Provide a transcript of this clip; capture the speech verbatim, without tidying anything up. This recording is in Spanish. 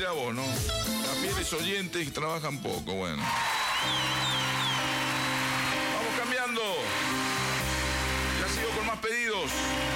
Mirá vos, ¿no? Las fieles oyentes trabajan poco, bueno. Vamos cambiando. Ya sigo con más pedidos.